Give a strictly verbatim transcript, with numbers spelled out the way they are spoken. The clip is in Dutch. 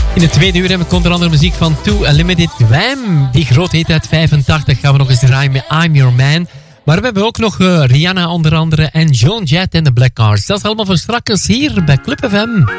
In het tweede uur heb ik onder andere muziek van Too Unlimited. Wham! Die groot heet uit vijfentachtig. Gaan we nog eens draaien met I'm Your Man. Maar we hebben ook nog uh, Rihanna onder andere en Joan Jett en de Black Cars. Dat is allemaal voor straks hier bij Club F M.